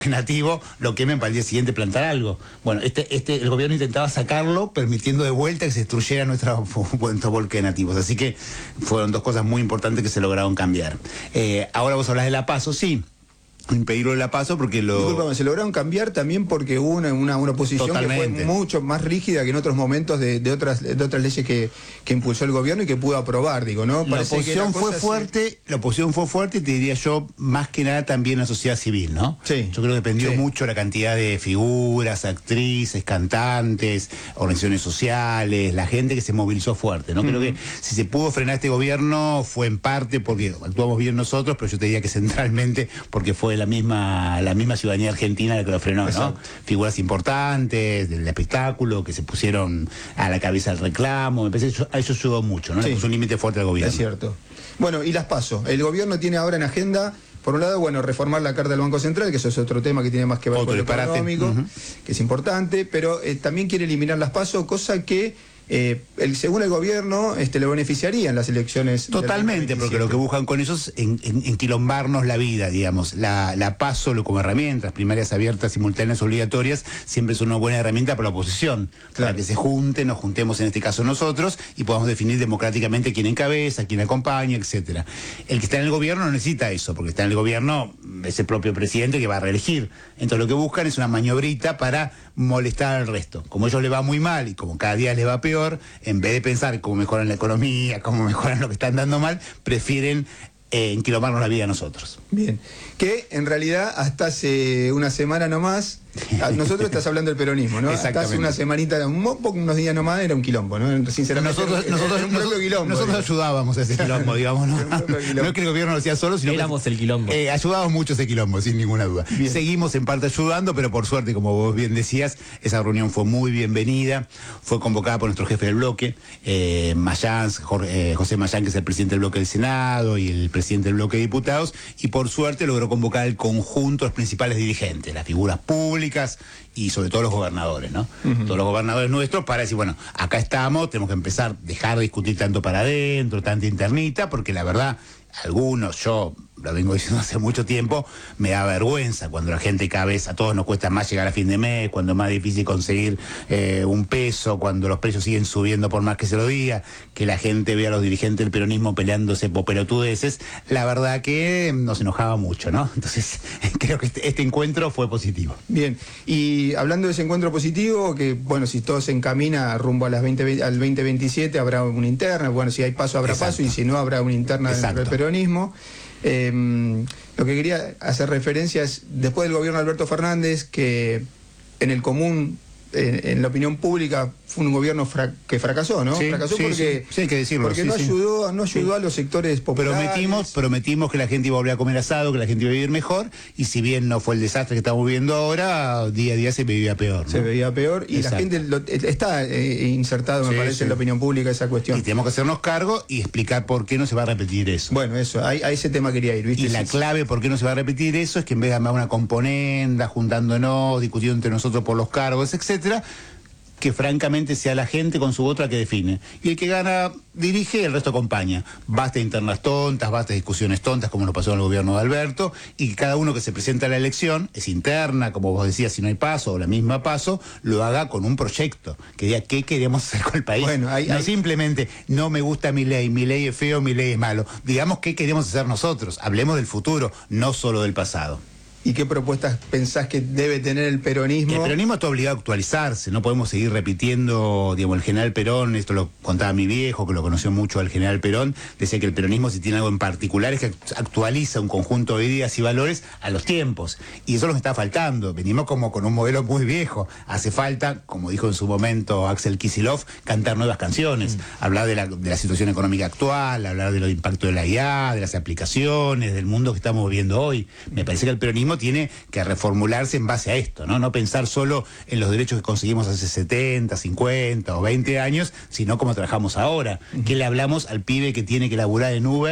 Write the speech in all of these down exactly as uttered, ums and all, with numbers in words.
nativo lo quemen para el día siguiente plantar algo. Bueno, este, este, el gobierno intentaba sacarlo, permitiendo de vuelta que se destruyera nuestros volcanes nativos. Así que fueron dos cosas muy importantes que se lograron cambiar. Eh, ahora vos hablas de La Paso, sí. Impedirlo de La Paso porque lo... Disculpame, se lograron cambiar también porque hubo una, una, una oposición Totalmente. que fue mucho más rígida que en otros momentos de, de, otras, de otras leyes que, que impulsó el gobierno y que pudo aprobar, digo, ¿no? La Parece oposición fue fuerte, se... la oposición fue fuerte y te diría yo, más que nada también la sociedad civil, ¿no? Sí. Yo creo que dependió sí. mucho la cantidad de figuras, actrices, cantantes, organizaciones sociales, la gente que se movilizó fuerte, ¿no? Uh-huh. Creo que si se pudo frenar este gobierno fue en parte porque actuamos bien nosotros, pero yo te diría que centralmente porque fue la misma la misma ciudadanía argentina la que lo frenó, Exacto. ¿no? Figuras importantes del espectáculo que se pusieron a la cabeza del reclamo, me parece que a eso ayudó mucho, ¿no? Sí. Le puso un límite fuerte al gobierno. Es cierto. Bueno, y las paso. El gobierno tiene ahora en agenda, por un lado, bueno, reformar la Carta del Banco Central, que eso es otro tema que tiene más que ver otro con lo económico, uh-huh. que es importante, pero eh, también quiere eliminar las paso, cosa que Eh, el, según el gobierno, este, le beneficiaría en las elecciones. Totalmente, porque lo que buscan con eso es en, en, enquilombarnos la vida, digamos. La, la PASO como herramientas, primarias abiertas, simultáneas, obligatorias, siempre es una buena herramienta para la oposición. Claro. Para que se junten, nos juntemos en este caso nosotros y podamos definir democráticamente quién encabeza, quién acompaña, etcétera. El que está en el gobierno no necesita eso, porque está en el gobierno es el propio presidente que va a reelegir. Entonces lo que buscan es una maniobrita para molestar al resto. Como a ellos les va muy mal y como cada día les va peor, en vez de pensar cómo mejoran la economía, cómo mejoran lo que están dando mal, prefieren eh, enquilomarnos la vida a nosotros. Bien, que en realidad hasta hace una semana nomás, nosotros estás hablando del peronismo, ¿no? Hasta hace una semanita, un, unos días nomás era un quilombo, ¿no? Sinceramente, nosotros, era, nosotros, era un propio quilombo. Nosotros digamos. ayudábamos a ese quilombo, digamos, ¿no? No es que el gobierno lo hacía solo, sino éramos que el quilombo. Eh, ayudábamos mucho ese quilombo, sin ninguna duda. Bien. Seguimos en parte ayudando, pero por suerte, como vos bien decías, esa reunión fue muy bienvenida, fue convocada por nuestro jefe del bloque, eh, Mayán, Jorge, eh, José Mayán, que es el presidente del bloque del Senado y el presidente del bloque de diputados, y por suerte logró convocar al conjunto de los principales dirigentes, las figuras públicas y sobre todo los gobernadores, ¿no? Uh-huh. Todos los gobernadores nuestros para decir, bueno, acá estamos, tenemos que empezar, dejar de discutir tanto para adentro, tanta internita, porque la verdad, algunos, yo lo vengo diciendo hace mucho tiempo, me da vergüenza cuando la gente cada vez, a todos nos cuesta más llegar a fin de mes, cuando es más difícil conseguir eh, un peso, cuando los precios siguen subiendo por más que se lo diga, que la gente vea a los dirigentes del peronismo peleándose por pelotudeces, la verdad que nos enojaba mucho, ¿no? Entonces, creo que este, este encuentro fue positivo. Bien, y hablando de ese encuentro positivo, que bueno, si todo se encamina rumbo a las veinte, al veinte veintisiete habrá una interna, bueno, si hay paso habrá Exacto. paso, y si no habrá una interna Exacto. dentro del peronismo. Eh, lo que quería hacer referencia es, después del gobierno de Alberto Fernández, que en el común, en, en la opinión pública, fue un gobierno fra que fracasó, ¿no? Sí, fracasó sí, porque, sí, sí, hay que decirlo, porque sí, no, sí. ayudó, no ayudó sí. a los sectores populares. Prometimos, prometimos que la gente iba a volver a comer asado, que la gente iba a vivir mejor, y si bien no fue el desastre que estamos viviendo ahora, día a día se vivía peor, ¿no? Se veía peor, y Exacto. la gente lo, está eh, insertado, me sí, parece, sí. en la opinión pública esa cuestión. Y tenemos que hacernos cargo y explicar por qué no se va a repetir eso. Bueno, eso, a, a ese tema quería ir, ¿viste? Y sí, la sí. clave por qué no se va a repetir eso es que en vez de armar una componenda, juntándonos, discutiendo entre nosotros por los cargos, etcétera, que francamente sea la gente con su voto la que define. Y el que gana dirige, el resto acompaña. Basta de internas tontas, basta de discusiones tontas, como lo pasó en el gobierno de Alberto, y que cada uno que se presenta a la elección, es interna, como vos decías, si no hay paso, o la misma paso, lo haga con un proyecto, que diga qué queremos hacer con el país. Bueno, hay, no hay... simplemente, no me gusta mi ley, mi ley es feo, mi ley es malo. Digamos qué queremos hacer nosotros, hablemos del futuro, no solo del pasado. ¿Y qué propuestas pensás que debe tener el peronismo? El peronismo está obligado a actualizarse, no podemos seguir repitiendo, digamos, el general Perón, esto lo contaba mi viejo, que lo conoció mucho al general Perón, decía que el peronismo si tiene algo en particular es que actualiza un conjunto de ideas y valores a los tiempos, y eso nos está faltando, venimos como con un modelo muy viejo, hace falta, como dijo en su momento Axel Kicillof, cantar nuevas canciones, mm. hablar de la, de la situación económica actual, hablar del impacto de la I A, de las aplicaciones, del mundo que estamos viviendo hoy. Me parece que el peronismo tiene que reformularse en base a esto, ¿no? No pensar solo en los derechos que conseguimos hace setenta, cincuenta o veinte años, sino como trabajamos ahora. Uh-huh. ¿Qué le hablamos al pibe que tiene que laburar en Uber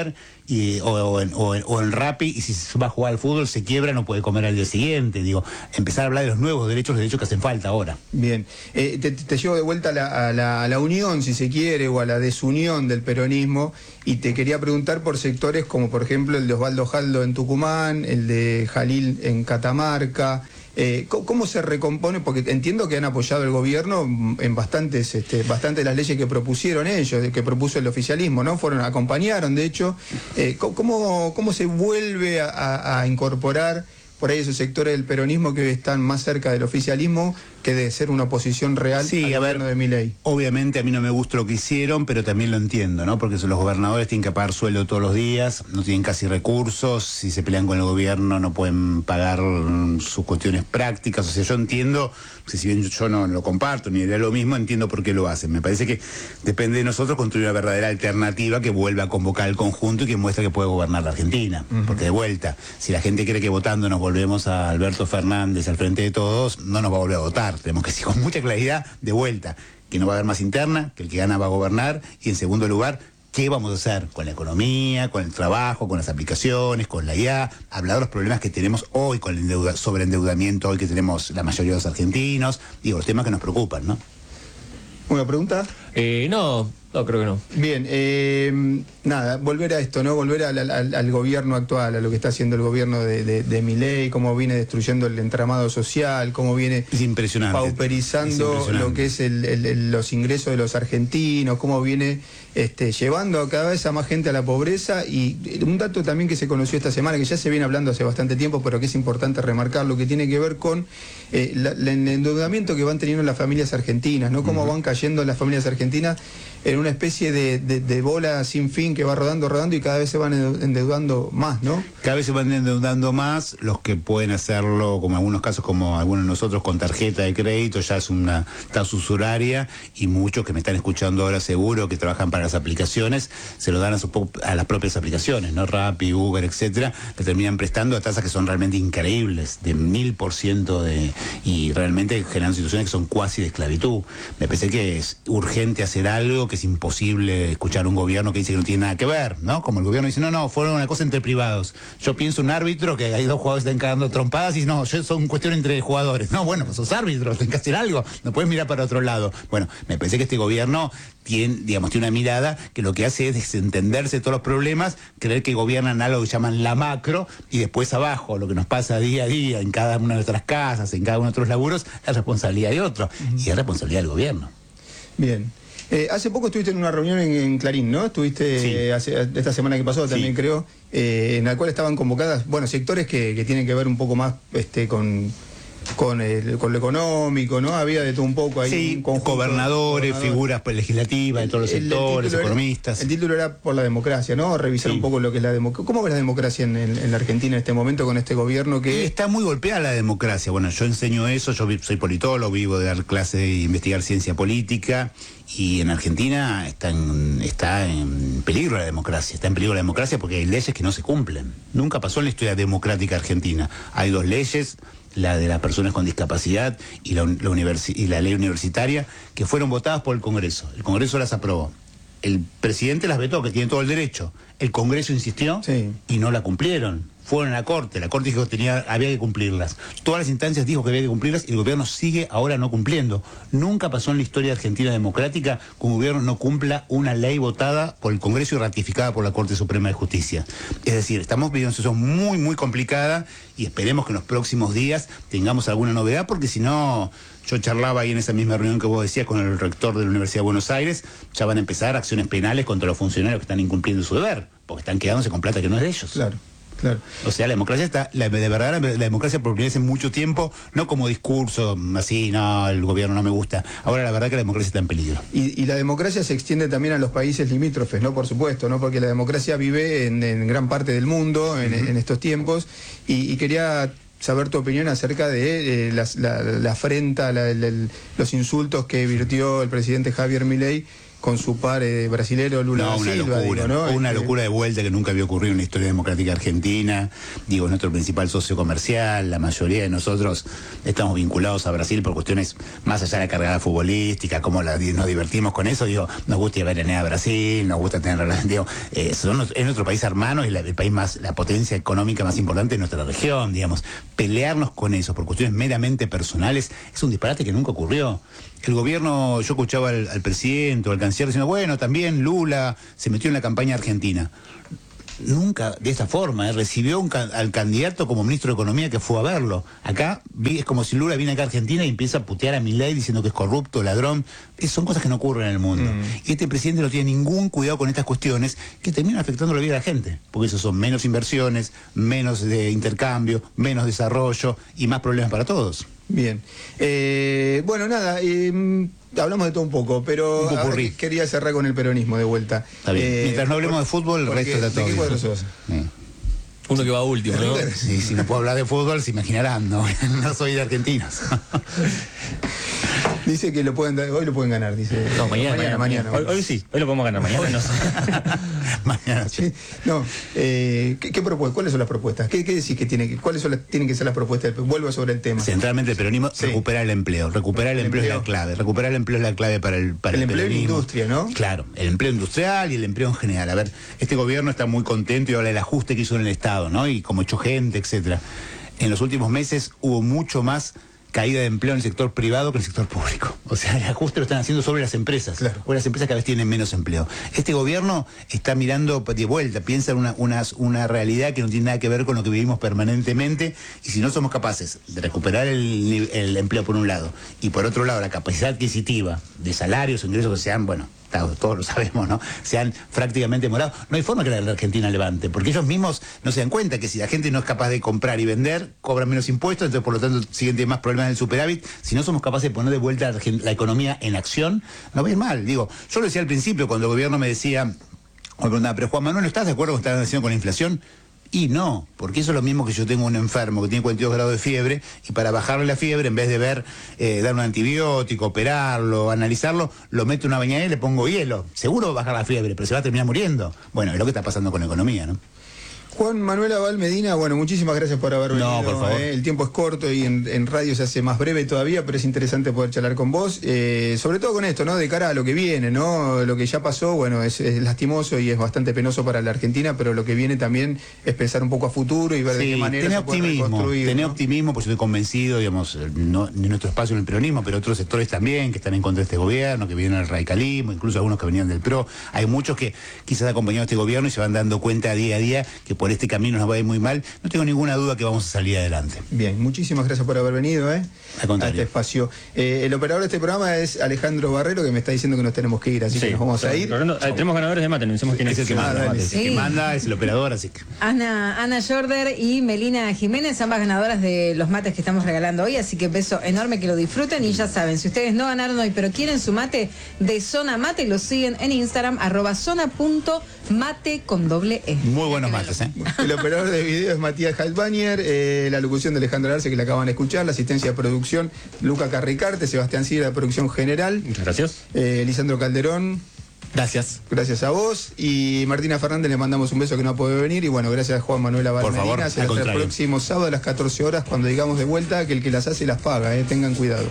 y, o, o, en, o, en, o en Rappi, y si se va a jugar al fútbol se quiebra, no puede comer al día siguiente. Digo, empezar a hablar de los nuevos derechos, los derechos que hacen falta ahora. Bien, eh, te, te llevo de vuelta a la, a, la, a la unión, si se quiere, o a la desunión del peronismo, y te quería preguntar por sectores como por ejemplo el de Osvaldo Jaldo en Tucumán, el de Jalil en Catamarca. Eh, ¿Cómo se recompone? Porque entiendo que han apoyado el gobierno en bastantes, este, bastantes de las leyes que propusieron ellos, que propuso el oficialismo, ¿no? Fueron, acompañaron, de hecho. Eh, ¿cómo, ¿Cómo se vuelve a, a incorporar por ahí esos sectores del peronismo que están más cerca del oficialismo que de ser una oposición real sí, al a gobierno ver, de Milei? Obviamente a mí no me gusta lo que hicieron, pero también lo entiendo, ¿no? Porque los gobernadores tienen que pagar sueldo todos los días, no tienen casi recursos, si se pelean con el gobierno no pueden pagar sus cuestiones prácticas. O sea, yo entiendo, si bien yo no lo comparto ni diría lo mismo, entiendo por qué lo hacen. Me parece que depende de nosotros construir una verdadera alternativa que vuelva a convocar al conjunto y que muestre que puede gobernar la Argentina. Uh-huh. Porque de vuelta, si la gente cree que votando nos volvemos a Alberto Fernández al frente de todos, no nos va a volver a votar. Tenemos que decir con mucha claridad, de vuelta, que no va a haber más interna, que el que gana va a gobernar, y en segundo lugar, ¿qué vamos a hacer con la economía, con el trabajo, con las aplicaciones, con la I A? Hablar de los problemas que tenemos hoy, con el endeuda- sobreendeudamiento hoy que tenemos la mayoría de los argentinos, digo, los temas que nos preocupan, ¿no? ¿Una pregunta? Eh, no, no, creo que no. Bien, eh, nada, volver a esto, ¿no? Volver al, al, al gobierno actual, a lo que está haciendo el gobierno de, de, de Milei, cómo viene destruyendo el entramado social, cómo viene es impresionante, pauperizando es impresionante. lo que es el, el, el, los ingresos de los argentinos, cómo viene este, llevando cada vez a más gente a la pobreza. Y un dato también que se conoció esta semana, que ya se viene hablando hace bastante tiempo, pero que es importante remarcar, lo que tiene que ver con eh, la, el endeudamiento que van teniendo las familias argentinas, ¿no? Cómo uh-huh. van cayendo las familias argentinas en una especie de, de, de bola sin fin que va rodando, rodando, y cada vez se van endeudando más, ¿no? Cada vez se van endeudando más, los que pueden hacerlo, como en algunos casos, como algunos de nosotros, con tarjeta de crédito, ya es una tasa usuraria, y muchos que me están escuchando ahora seguro, que trabajan para las aplicaciones, se lo dan a, su, a las propias aplicaciones, ¿no? Rappi, Uber, etcétera, que terminan prestando a tasas que son realmente increíbles, de mil por ciento, de, y realmente generan situaciones que son cuasi de esclavitud. Me parece que es urgente hacer algo, que es imposible escuchar un gobierno que dice que no tiene nada que ver, ¿no? Como el gobierno dice, no, no, fueron una cosa entre privados. Yo pienso un árbitro que hay dos jugadores que están cagando trompadas y no, son cuestión entre jugadores. No, bueno, pues sos árbitros, tenés que hacer algo, no puedes mirar para otro lado. Bueno, me parece que este gobierno tiene, digamos, tiene una mirada que lo que hace es desentenderse de todos los problemas, creer que gobiernan algo que llaman la macro, y después abajo, lo que nos pasa día a día en cada una de nuestras casas, en cada uno de nuestros laburos, es responsabilidad de otro, uh-huh. y es responsabilidad del gobierno. Bien. Eh, hace poco estuviste en una reunión en, en Clarín, ¿no? Estuviste sí. eh, hace, esta semana que pasó también, sí. creo, eh, en la cual estaban convocadas, bueno, sectores que, que tienen que ver un poco más este, con, con, el, con lo económico, ¿no? Había de todo un poco ahí. Sí, un gobernadores, gobernador. figuras legislativas de todos los el, sectores, el economistas. Era, el título era por la democracia, ¿no? Revisar sí. un poco lo que es la democracia. ¿Cómo ves la democracia en, en, en la Argentina en este momento con este gobierno que...? Y está muy golpeada la democracia. Bueno, yo enseño eso, yo soy politólogo, vivo de dar clases de investigar ciencia política, y en Argentina está en, está en peligro la democracia. Está en peligro la democracia porque hay leyes que no se cumplen. Nunca pasó en la historia democrática argentina. Hay dos leyes, la de las personas con discapacidad y la, la, universi- y la ley universitaria, que fueron votadas por el Congreso. El Congreso las aprobó. El presidente las vetó, que tiene todo el derecho. El Congreso insistió sí. y no la cumplieron. Fueron a la Corte, la Corte dijo que tenía, había que cumplirlas. Todas las instancias dijo que había que cumplirlas y el gobierno sigue ahora no cumpliendo. Nunca pasó en la historia argentina democrática que un gobierno no cumpla una ley votada por el Congreso y ratificada por la Corte Suprema de Justicia. Es decir, estamos viviendo una situación muy, muy complicada, y esperemos que en los próximos días tengamos alguna novedad, porque si no... Yo charlaba ahí en esa misma reunión que vos decías con el rector de la Universidad de Buenos Aires, ya van a empezar acciones penales contra los funcionarios que están incumpliendo su deber, porque están quedándose con plata que no es de ellos. Claro. Claro. O sea, la democracia está, la, de verdad, la democracia por primera vez en mucho tiempo, no como discurso, así, no, el gobierno no me gusta. Ahora la verdad que la democracia está en peligro. Y, y la democracia se extiende también a los países limítrofes, ¿no? Por supuesto, ¿no? Porque la democracia vive en, en gran parte del mundo en, uh-huh. en estos tiempos, y, y quería saber tu opinión acerca de eh, las, la, la afrenta, la, el, el, los insultos que virtió el presidente Javier Milei con su par eh, brasilero Lula no, da una Silva. Locura, Digo, ¿no? Una este, locura de vuelta que nunca había ocurrido en la historia democrática argentina. Digo, nuestro principal socio comercial, la mayoría de nosotros estamos vinculados a Brasil por cuestiones más allá de la cargada futbolística, cómo la, nos divertimos con eso. Digo, nos gusta ir a ver a Brasil, nos gusta tener relación. Digo, eh, son, es nuestro país hermano y la, el país más, la potencia económica más importante de nuestra región, digamos. Pelearnos con eso por cuestiones meramente personales es un disparate que nunca ocurrió. El gobierno, yo escuchaba al, al presidente o al canciller diciendo, bueno, también Lula se metió en la campaña argentina. Nunca de esta forma, ¿eh? Recibió un, al candidato como ministro de Economía que fue a verlo. Acá vi, es como si Lula viene acá a Argentina y empieza a putear a Milei diciendo que es corrupto, ladrón. Es, son cosas que no ocurren en el mundo. Mm. Y este presidente no tiene ningún cuidado con estas cuestiones que terminan afectando la vida de la gente. Porque eso son menos inversiones, menos de intercambio, menos desarrollo y más problemas para todos. Bien. Eh, bueno, nada, eh, hablamos de todo un poco, pero un ver, quería cerrar con el peronismo de vuelta. Está bien. Eh, Mientras no hablemos por, de fútbol, el resto está todo. ¿De qué cuadro sos? Eh. Uno que va último, ¿no? Sí, si no puedo hablar de fútbol, se imaginarán, ¿no? No soy de argentinos. Dice que lo pueden hoy lo pueden ganar, dice. No, mañana, mañana, mañana. Hoy, hoy sí, hoy lo podemos ganar, mañana no sé. Mañana sí. No, eh, ¿qué, qué propuestas? ¿Cuáles son las propuestas? ¿Qué, qué decís que tiene que, cuáles son las, tienen que ser las propuestas? Vuelvo sobre el tema. Centralmente el peronismo, sí. recuperar el empleo. Recuperar el, el empleo, empleo es la clave. Recuperar el empleo es la clave para el para el, el empleo peronismo. en la industria, ¿no? Claro, el empleo industrial y el empleo en general. A ver, este gobierno está muy contento y habla del ajuste que hizo en el Estado, ¿no? Y como echó gente, etcétera. En los últimos meses hubo mucho más caída de empleo en el sector privado que en el sector público. O sea, el ajuste lo están haciendo sobre las empresas. Claro. O las empresas cada vez tienen menos empleo. Este gobierno está mirando de vuelta, piensa en una, una, una realidad que no tiene nada que ver con lo que vivimos permanentemente, y si no somos capaces de recuperar el, el empleo por un lado, y por otro lado la capacidad adquisitiva de salarios o ingresos que sean, bueno, todos lo sabemos, ¿no? Se han prácticamente morado. No hay forma que la Argentina levante, porque ellos mismos no se dan cuenta que si la gente no es capaz de comprar y vender, cobran menos impuestos, entonces por lo tanto siguen teniendo más problemas del superávit. Si no somos capaces de poner de vuelta la economía en acción, no va a ir mal. Digo, yo lo decía al principio cuando el gobierno me decía, me preguntaba, pero Juan Manuel, ¿no estás de acuerdo con lo que están haciendo con la inflación? Y no, porque eso es lo mismo que yo tengo un enfermo que tiene cuarenta y dos grados de fiebre y para bajarle la fiebre, en vez de ver, eh, dar un antibiótico, operarlo, analizarlo, lo meto en una bañadera y le pongo hielo. Seguro va a bajar la fiebre, pero se va a terminar muriendo. Bueno, es lo que está pasando con la economía, ¿no? Juan Manuel Abal Medina, bueno, muchísimas gracias por haber venido. No, por favor. Eh, el tiempo es corto y en, en radio se hace más breve todavía, pero es interesante poder charlar con vos, eh, sobre todo con esto, ¿no? De cara a lo que viene, ¿no? Lo que ya pasó, bueno, es, es lastimoso y es bastante penoso para la Argentina, pero lo que viene también es pensar un poco a futuro y ver sí, de qué manera tener se puede optimismo, reconstruir. Tener ¿no? optimismo, porque yo estoy convencido, digamos, no de nuestro espacio en el peronismo, pero otros sectores también que están en contra de este gobierno, que vienen al radicalismo, incluso algunos que venían del PRO. Hay muchos que quizás han acompañado a este gobierno y se van dando cuenta día a día que por este camino nos va a ir muy mal. No tengo ninguna duda que vamos a salir adelante. Bien, muchísimas gracias por haber venido, ¿eh? Al contrario. A este espacio. Eh, el operador de este programa es Alejandro Barrero, que me está diciendo que nos tenemos que ir, así sí, que nos vamos a ir. No, eh, tenemos ganadores de mate, no sabemos quién es, es el que manda. Ah, sí. El que manda es el operador, así que. Ana, Ana Jorder y Melina Jiménez, ambas ganadoras de los mates que estamos regalando hoy, así que beso enorme, que lo disfruten. Y ya saben, si ustedes no ganaron hoy, pero quieren su mate de Zona Mate, lo siguen en Instagram, arroba zona punto mate con doble E. Muy buenos mates, ¿eh? El operador de video es Matías Haltbañer, eh, la locución de Alejandro Arce, que la acaban de escuchar, la asistencia de producción, Luca Carricarte, Sebastián Sierra, la producción general. Muchas gracias. Eh, Lisandro Calderón. Gracias. Gracias a vos. Y Martina Fernández, le mandamos un beso que no puede venir. Y bueno, gracias a Juan Manuel Abal Medina. Por favor, hasta el próximo sábado a las catorce horas, cuando digamos de vuelta que el que las hace las paga, eh, tengan cuidado.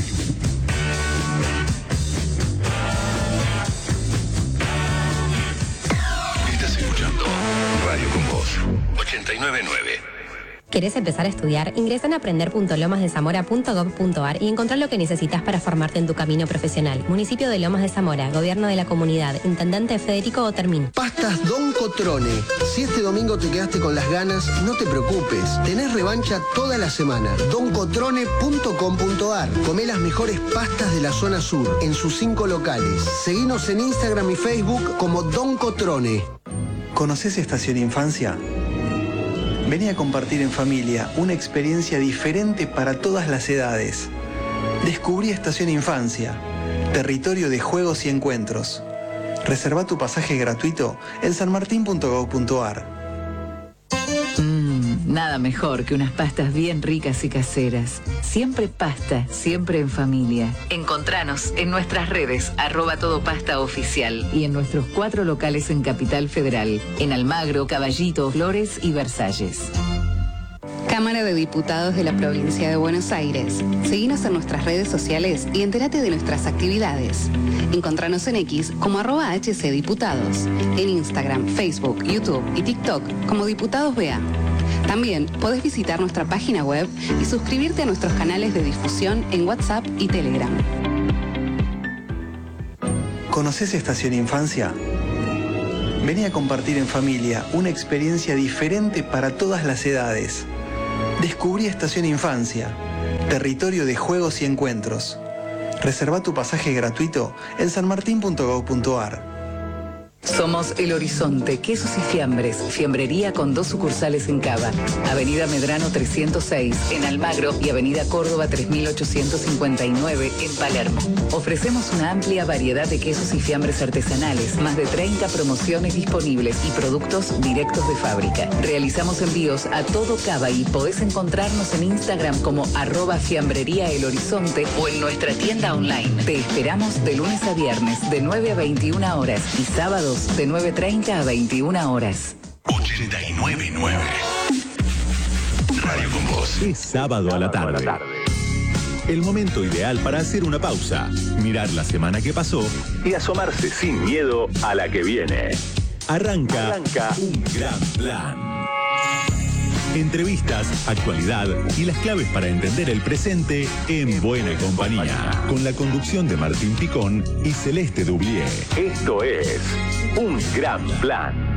Estás escuchando Radio con Voz ochenta y nueve punto nueve. ¿Querés empezar a estudiar? Ingresa en aprender punto lomas de zamora punto gov punto ar y encontrar lo que necesitas para formarte en tu camino profesional. Municipio de Lomas de Zamora, Gobierno de la Comunidad, Intendente Federico Otermín. Pastas Don Cotrone. Si este domingo te quedaste con las ganas, no te preocupes. Tenés revancha toda la semana. don cotrone punto com punto ar. Comé las mejores pastas de la zona sur, en sus cinco locales. Seguinos en Instagram y Facebook como Don Cotrone. ¿Conocés Estación Infancia? Vení a compartir en familia una experiencia diferente para todas las edades. Descubrí Estación Infancia, territorio de juegos y encuentros. Reserva tu pasaje gratuito en san martín punto gov punto ar. Mmm, nada mejor que unas pastas bien ricas y caseras. Siempre pasta, siempre en familia. Encontranos en nuestras redes, arroba todo pasta oficial, y en nuestros cuatro locales en Capital Federal, en Almagro, Caballito, Flores y Versalles. Cámara de Diputados de la Provincia de Buenos Aires. Seguinos en nuestras redes sociales y entérate de nuestras actividades. Encontranos en X como arroba hcdiputados, en Instagram, Facebook, YouTube y TikTok como Diputados B A. También podés visitar nuestra página web y suscribirte a nuestros canales de difusión en WhatsApp y Telegram. ¿Conoces Estación Infancia? Vení a compartir en familia una experiencia diferente para todas las edades. Descubrí Estación Infancia, territorio de juegos y encuentros. Reserva tu pasaje gratuito en sanmartin punto gob punto ar. Somos El Horizonte, quesos y fiambres, fiambrería con dos sucursales en Cava, Avenida Medrano trescientos seis en Almagro y Avenida Córdoba tres mil ochocientos cincuenta y nueve en Palermo. Ofrecemos una amplia variedad de quesos y fiambres artesanales, más de treinta promociones disponibles y productos directos de fábrica. Realizamos envíos a todo Cava y podés encontrarnos en Instagram como arroba fiambrería El Horizonte o en nuestra tienda online. Te esperamos de lunes a viernes de nueve a veintiuna horas y sábados de nueve treinta a veintiuna horas. ochenta y nueve punto nueve Radio con Vos. Es sábado a la tarde. El momento ideal para hacer una pausa, mirar la semana que pasó y asomarse sin miedo a la que viene. Arranca, Arranca un gran plan. Entrevistas, actualidad y las claves para entender el presente en buena compañía. Con la conducción de Martín Picón y Celeste Dublier. Esto es Un Gran Plan.